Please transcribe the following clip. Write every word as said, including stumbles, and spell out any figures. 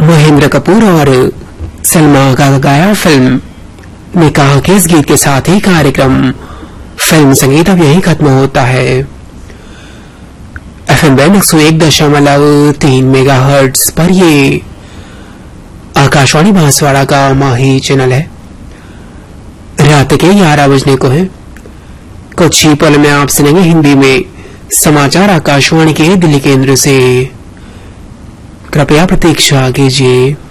महेंद्र कपूर और सलमा का गाया फिल्म निकाह के इस गीत के साथ ही कार्यक्रम फिल्म संगीत अब यही खत्म होता है। एफएम बैंड एक सौ एक दशमलव तीन मेगा हर्ट्ज पर ये आकाशवाणी बांसवाड़ा का माही चैनल है। रात के ग्यारह बजने को है। कुछ ही पल में आप सुनेंगे हिंदी में समाचार आकाशवाणी के दिल्ली केंद्र से। कृपया प्रतीक्षा कीजिए।